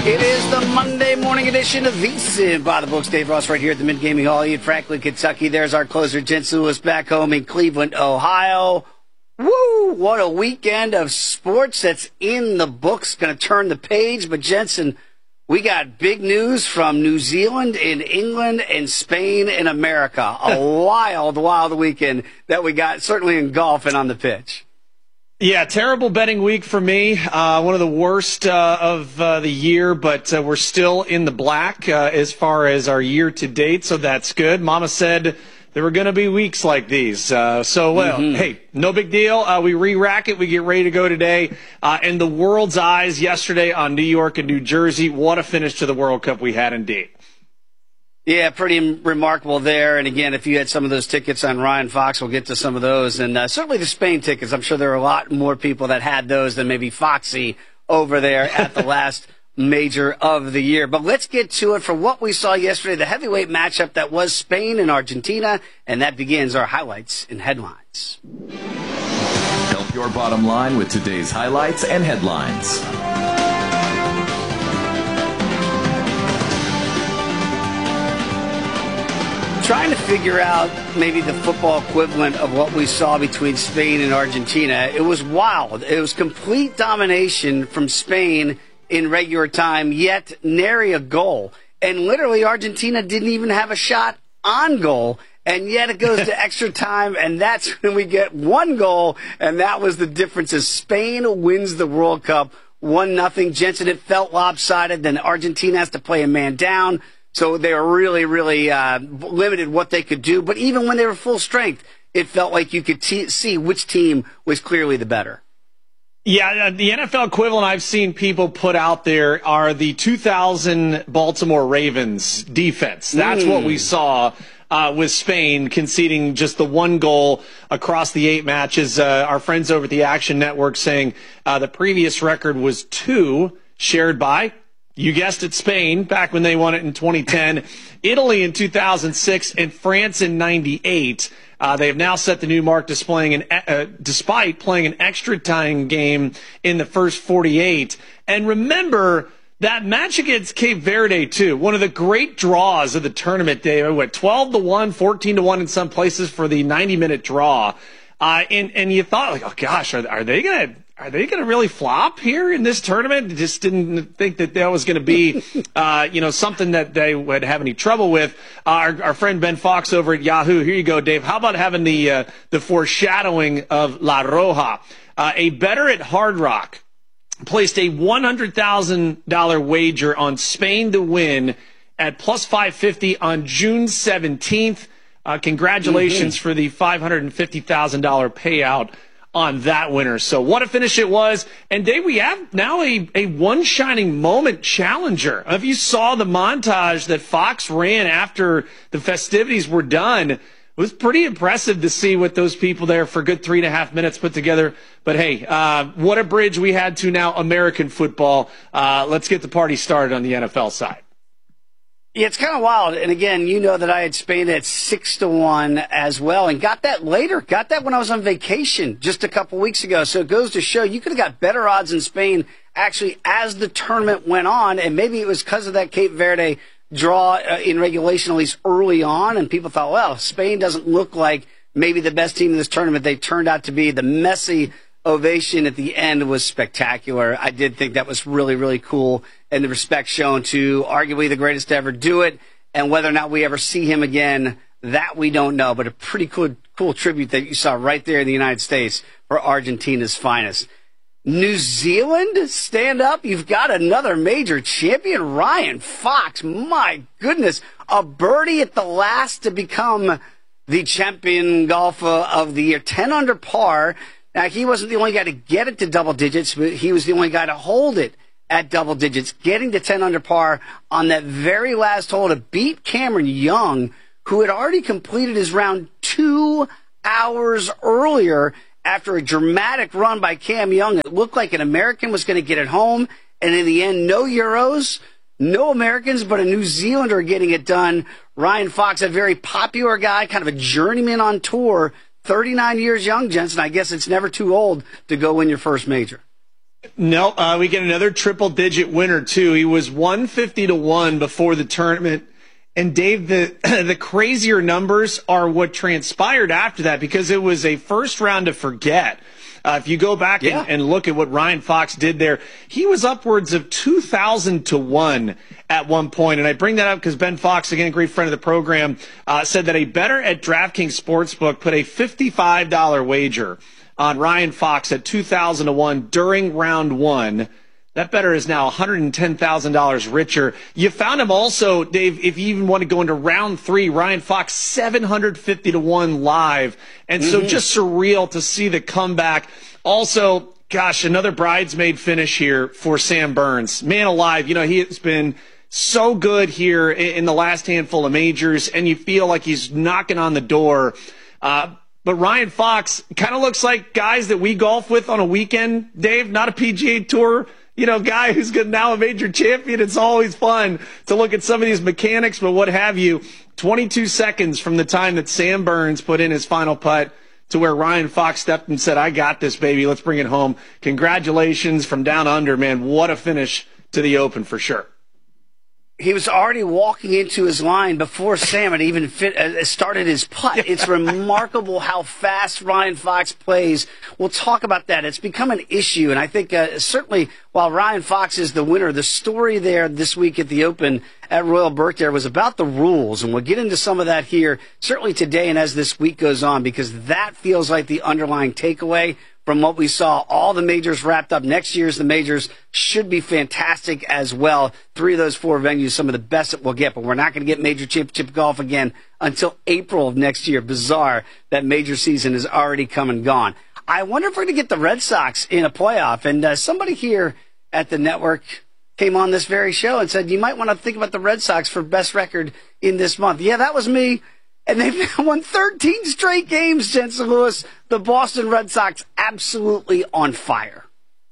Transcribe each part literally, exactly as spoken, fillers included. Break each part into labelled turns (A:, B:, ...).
A: It is the Monday morning edition of VSiN by the Books. Dave Ross right here at the Mid Gaming Hall in Franklin, Kentucky. There's our closer, Jensen Lewis, back home in Cleveland, Ohio. Woo! What a weekend of sports that's in the books. Going to turn the page. But, Jensen, we got big news from New Zealand and England and Spain and America. A wild, wild weekend that we got, certainly in golf and on the pitch.
B: Yeah, terrible betting week for me. Uh, one of the worst uh, of uh, the year, but uh, we're still in the black uh, as far as our year to date, so that's good. Mama said there were going to be weeks like these. Uh, so, well, mm-hmm. hey, no big deal. Uh, we re-rack it. We get ready to go today. Uh, and the world's eyes yesterday on New York and New Jersey. What a finish to the World Cup we had indeed.
A: Yeah, pretty remarkable there. And again, if you had some of those tickets on Ryan Fox, we'll get to some of those. And uh, certainly the Spain tickets, I'm sure there are a lot more people that had those than maybe Foxy over there at the last major of the year. But let's get to it for what we saw yesterday, the heavyweight matchup that was Spain and Argentina. And that begins our highlights and headlines.
C: Help your bottom line with today's highlights and headlines.
A: Trying to figure out maybe the football equivalent of what we saw between Spain and Argentina. It was wild. It was complete domination from Spain in regular time, yet nary a goal. And literally Argentina didn't even have a shot on goal. And yet it goes to extra time, and that's when we get one goal, and that was the difference as Spain wins the World Cup one nothing. Jensen, it felt lopsided. Then Argentina has to play a man down. So they were really, really uh, limited what they could do. But even when they were full strength, it felt like you could t- see which team was clearly the better.
B: Yeah, the N F L equivalent I've seen people put out there are the two thousand Baltimore Ravens defense. That's mm. what we saw uh, with Spain conceding just the one goal across the eight matches. Uh, our friends over at the Action Network saying uh, the previous record was two, shared by, you guessed it, Spain, back when they won it in twenty ten, Italy in two thousand six, and France in ninety-eight. Uh, they have now set the new mark displaying an, uh, despite playing an extra time game in the first forty-eight. And remember that match against Cape Verde, too, one of the great draws of the tournament, David, what, twelve to one, fourteen to one in some places for the ninety-minute draw. Uh, and, and you thought, like, oh, gosh, are, are they going to... Are they going to really flop here in this tournament? Just didn't think that that was going to be, uh, you know, something that they would have any trouble with. Uh, our, our friend Ben Fox over at Yahoo. Here you go, Dave. How about having the uh, the foreshadowing of La Roja? Uh, a bettor at Hard Rock placed a one hundred thousand dollars wager on Spain to win at plus five fifty on June seventeenth. Uh, congratulations mm-hmm. for the five hundred fifty thousand dollars payout on that winner. So what a finish it was. And Dave, we have now a, a one shining moment challenger. If you saw the montage that Fox ran after the festivities were done, it was pretty impressive to see what those people there for a good three and a half minutes put together. But hey, uh, what a bridge we had to now American football. Uh, let's get the party started on the N F L side.
A: Yeah, it's kind of wild. And again, you know that I had Spain at six to one as well, and got that later. Got that when I was on vacation just a couple weeks ago. So it goes to show you could have got better odds in Spain actually as the tournament went on, and maybe it was because of that Cape Verde draw uh, in regulation, at least early on, and people thought, well, Spain doesn't look like maybe the best team in this tournament. They turned out to be. The messy ovation at the end was spectacular. I did think that was really, really cool, and the respect shown to arguably the greatest to ever do it, and whether or not we ever see him again, that we don't know, but a pretty cool, cool tribute that you saw right there in the United States for Argentina's finest. New Zealand, stand up. You've got another major champion, Ryan Fox. My goodness, a birdie at the last to become the champion golfer of the year, ten under par. Now, he wasn't the only guy to get it to double digits, but he was the only guy to hold it at double digits, getting to ten under par on that very last hole to beat Cameron Young, who had already completed his round two hours earlier after a dramatic run by Cam Young. It looked like an American was going to get it home, and in the end, no Euros, no Americans, but a New Zealander getting it done. Ryan Fox, a very popular guy, kind of a journeyman on tour, thirty-nine years young, Jensen. I guess it's never too old to go win your first major.
B: No, uh, we get another triple-digit winner, too. He was one fifty to one before the tournament. And, Dave, the the crazier numbers are what transpired after that because it was a first round to forget. Uh, if you go back
A: yeah.
B: and, and look at what Ryan Fox did there, he was upwards of two thousand to one at one point. And I bring that up because Ben Fox, again, a great friend of the program, uh, said that a bettor at DraftKings Sportsbook put a fifty-five dollars wager on Ryan Fox at two thousand to one during round one. That bettor is now one hundred ten thousand dollars richer. You found him also, Dave, if you even want to go into round three, Ryan Fox seven hundred fifty to one live. And mm-hmm. so just surreal to see the comeback. Also, gosh, another bridesmaid finish here for Sam Burns. Man alive, you know, he has been so good here in the last handful of majors, and you feel like he's knocking on the door. Uh, But Ryan Fox kind of looks like guys that we golf with on a weekend, Dave, not a P G A Tour, you know, guy who's good now a major champion. It's always fun to look at some of these mechanics, but what have you. twenty-two seconds from the time that Sam Burns put in his final putt to where Ryan Fox stepped and said, I got this, baby. Let's bring it home. Congratulations from down under, man. What a finish to the Open for sure.
A: He was already walking into his line before Sam had even fit, uh, started his putt. It's remarkable how fast Ryan Fox plays. We'll talk about that. It's become an issue, and I think uh, certainly while Ryan Fox is the winner, the story there this week at the Open at Royal Berkshire was about the rules, and we'll get into some of that here certainly today and as this week goes on, because that feels like the underlying takeaway from what we saw. All the majors wrapped up. Next year's the majors should be fantastic as well. Three of those four venues, some of the best that we'll get, but we're not going to get major championship golf again until April of next year. Bizarre that major season is already come and gone. I wonder if we're going to get the Red Sox in a playoff. And uh, somebody here at the network came on this very show and said, you might want to think about the Red Sox for best record in this month. Yeah, that was me. And they've won thirteen straight games, Jensen Lewis. The Boston Red Sox absolutely on fire.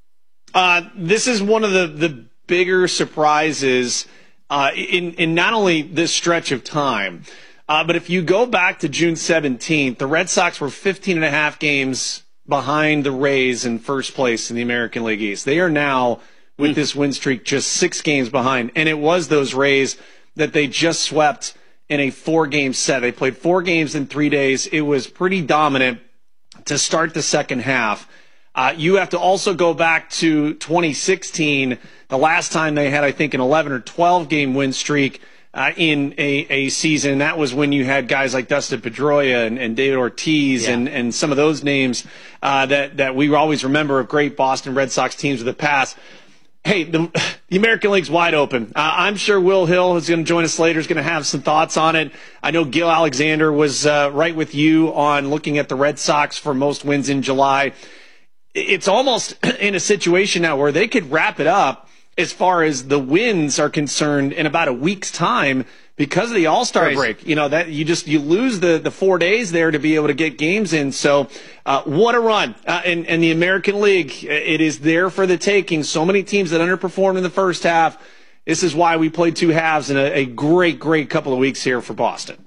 B: Uh, this is one of the, the bigger surprises uh, in, in not only this stretch of time, uh, but if you go back to June seventeenth, the Red Sox were fifteen and a half games behind the Rays in first place in the American League East. They are now, with mm. this win streak, just six games behind. And it was those Rays that they just swept in a four-game set. They played four games in three days. It was pretty dominant to start the second half. Uh, you have to also go back to twenty sixteen, the last time they had, I think, an eleven or twelve game win streak uh, in a, a season. That was when you had guys like Dustin Pedroia and, and David Ortiz yeah. and, and some of those names uh, that, that we always remember of great Boston Red Sox teams of the past. Hey, the, the American League's wide open. Uh, I'm sure Will Hill, who's going to join us later, is going to have some thoughts on it. I know Gil Alexander was uh, right with you on looking at the Red Sox for most wins in July. It's almost in a situation now where they could wrap it up as far as the wins are concerned in about a week's time because of the All-Star Crazy. break. You know, that you just you lose the, the four days there to be able to get games in. So uh, what a run. Uh, and, and the American League, it is there for the taking. So many teams that underperformed in the first half. This is why we played two halves in a, a great, great couple of weeks here for Boston.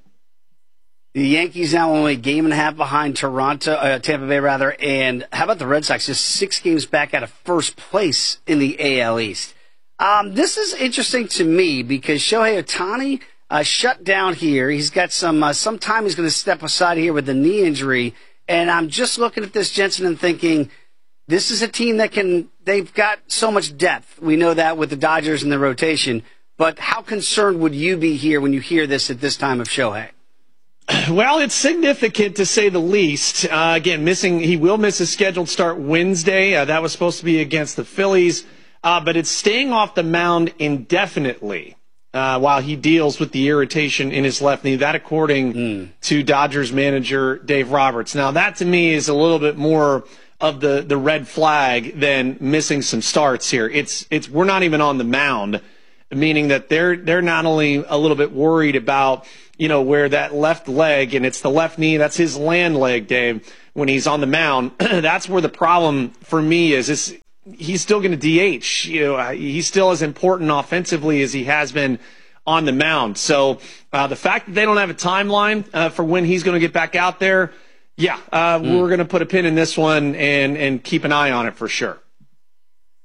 A: The Yankees now only a game and a half behind Toronto, uh, Tampa Bay rather. And how about the Red Sox? Just six games back out of first place in the A L East. Um, this is interesting to me because Shohei Ohtani Uh, shut down here. He's got some, uh, some time he's going to step aside here with the knee injury. And I'm just looking at this, Jensen, and thinking, this is a team that can, they've got so much depth. We know that with the Dodgers and the rotation. But how concerned would you be here when you hear this at this time of Shohei?
B: Well, it's significant to say the least. Uh, again, missing, he will miss his scheduled start Wednesday. Uh, that was supposed to be against the Phillies. Uh, but it's staying off the mound indefinitely. Uh, while he deals with the irritation in his left knee. That according mm. to Dodgers manager Dave Roberts. Now, that to me is a little bit more of the, the red flag than missing some starts here. It's it's we're not even on the mound, meaning that they're they're not only a little bit worried about, you know, where that left leg, and it's the left knee, that's his land leg, Dave, when he's on the mound. That's where the problem for me is. Is he's still going to D H. You know, he's still as important offensively as he has been on the mound. So uh, the fact that they don't have a timeline uh, for when he's going to get back out there, yeah, uh, mm. we're going to put a pin in this one and, and keep an eye on it for sure.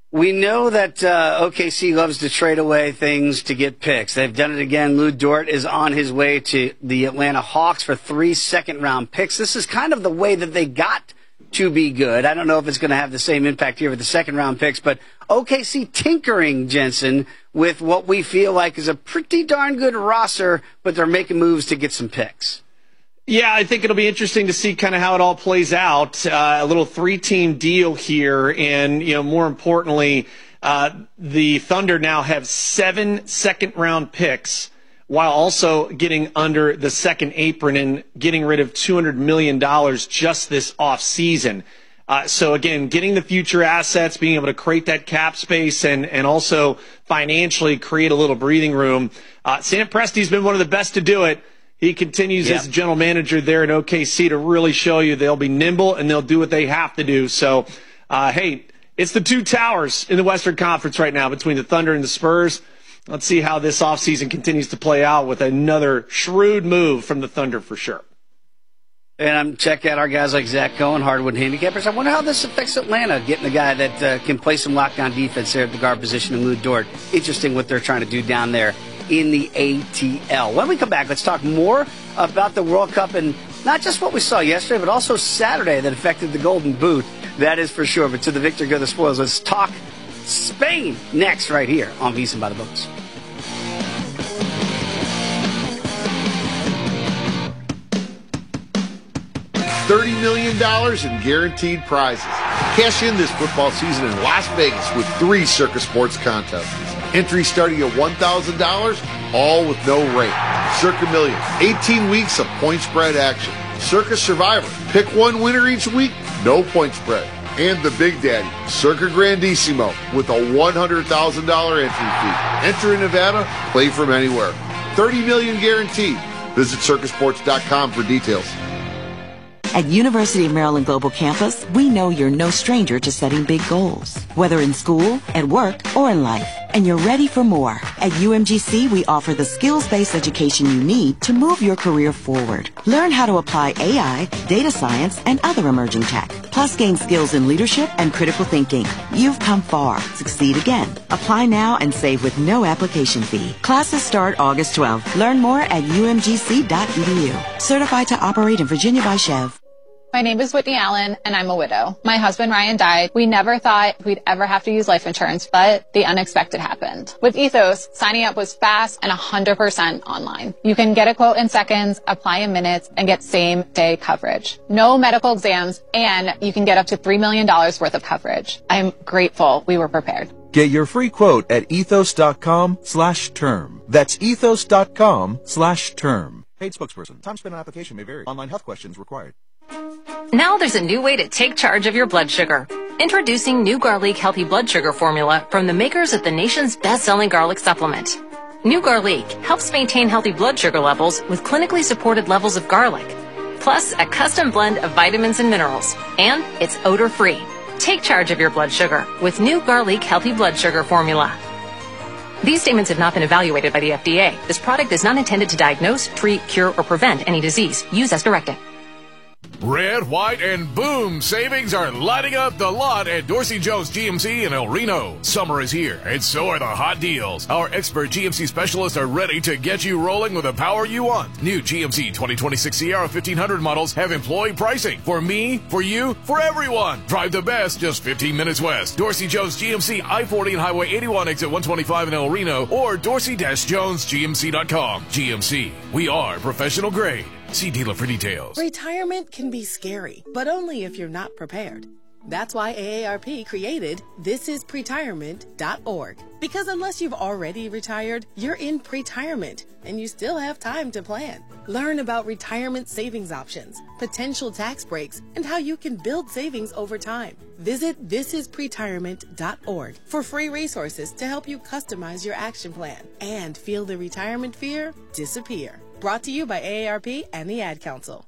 A: We know that uh, O K C loves to trade away things to get picks. They've done it again. Lou Dort is on his way to the Atlanta Hawks for three second-round picks. This is kind of the way that they got to be good. I don't know if it's going to have the same impact here with the second-round picks, but O K C tinkering, Jensen, with what we feel like is a pretty darn good roster, but they're making moves to get some picks.
B: Yeah, I think it'll be interesting to see kind of how it all plays out. Uh, a little three-team deal here, and you know, more importantly, uh, the Thunder now have seven second-round picks, while also getting under the second apron and getting rid of two hundred million dollars just this offseason. Uh, so again, getting the future assets, being able to create that cap space, and and also financially create a little breathing room. Uh, Sam Presti's been one of the best to do it. He continues
A: yep.
B: as general manager there in O K C to really show you they'll be nimble and they'll do what they have to do. So, uh, hey, it's the two towers in the Western Conference right now between the Thunder and the Spurs. Let's see how this offseason continues to play out with another shrewd move from the Thunder for sure.
A: And I'm check out our guys like Zach Cohen, Hardwood Handicappers. I wonder how this affects Atlanta, getting a guy that uh, can play some lockdown defense there at the guard position and Lou Dort. Interesting what they're trying to do down there in the A T L. When we come back, let's talk more about the World Cup and not just what we saw yesterday, but also Saturday that affected the Golden Boot. That is for sure. But to the victor go the spoils. Let's talk Spain next right here on VSiN by the Books.
D: thirty million dollars in guaranteed prizes. Cash in this football season in Las Vegas with three Circa Sports contests. Entry starting at one thousand dollars, all with no rate. Circa Millions, eighteen weeks of point spread action. Circa Survivor, pick one winner each week, no point spread. And the Big Daddy, Circa Grandissimo, with a one hundred thousand dollars entry fee. Enter in Nevada, play from anywhere. thirty million dollars guaranteed. Visit circa sports dot com for details.
E: At University of Maryland Global Campus, we know you're no stranger to setting big goals, whether in school, at work, or in life. And you're ready for more. At U M G C, we offer the skills-based education you need to move your career forward. Learn how to apply A I, data science, and other emerging tech. Plus, gain skills in leadership and critical thinking. You've come far. Succeed again. Apply now and save with no application fee. Classes start August twelfth. Learn more at U M G C dot E D U. Certified to operate in Virginia by Chev.
F: My name is Whitney Allen, and I'm a widow. My husband, Ryan, died. We never thought we'd ever have to use life insurance, but the unexpected happened. With Ethos, signing up was fast and one hundred percent online. You can get a quote in seconds, apply in minutes, and get same-day coverage. No medical exams, and you can get up to three million dollars worth of coverage. I'm grateful we were prepared.
G: Get your free quote at ethos.com slash term. That's ethos.com slash term. Paid spokesperson. Time spent on application may vary. Online health questions required.
H: Now there's a new way to take charge of your blood sugar. Introducing New Garlic Healthy Blood Sugar Formula from the makers of the nation's best-selling garlic supplement. New Garlic helps maintain healthy blood sugar levels with clinically supported levels of garlic, plus a custom blend of vitamins and minerals, and it's odor-free. Take charge of your blood sugar with New Garlic Healthy Blood Sugar Formula. These statements have not been evaluated by the F D A. This product is not intended to diagnose, treat, cure, or prevent any disease. Use as directed.
I: Red, white, and boom savings are lighting up the lot at Dorsey Jones G M C in El Reno. Summer is here, and so are the hot deals. Our expert G M C specialists are ready to get you rolling with the power you want. New G M C twenty twenty-six Sierra fifteen hundred models have employee pricing. For me, for you, for everyone. Drive the best just fifteen minutes west. Dorsey Jones G M C, I forty and Highway eighty-one, exit one twenty-five in El Reno, or dorsey dash jones g m c dot com. G M C, we are professional grade. See dealer for details.
J: Retirement can be scary, but only if you're not prepared. That's why A A R P created this is pretirement dot org. Because unless you've already retired, you're in pretirement, and you still have time to plan. Learn about retirement savings options, potential tax breaks, and how you can build savings over time. Visit this is pretirement dot org for free resources to help you customize your action plan and feel the retirement fear disappear. Brought to you by A A R P and the Ad Council.